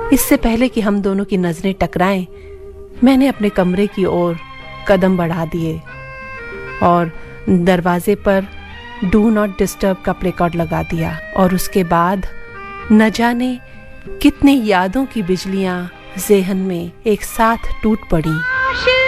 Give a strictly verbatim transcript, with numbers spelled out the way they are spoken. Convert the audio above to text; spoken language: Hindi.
इससे पहले कि हम दोनों की नजरें टकराएं, मैंने अपने कमरे की ओर कदम बढ़ा दिए और दरवाजे पर डू नॉट डिस्टर्ब का प्लेकार्ड लगा दिया। और उसके बाद न जाने कितनी यादों की बिजलियां ज़ेहन में एक साथ टूट पड़ी।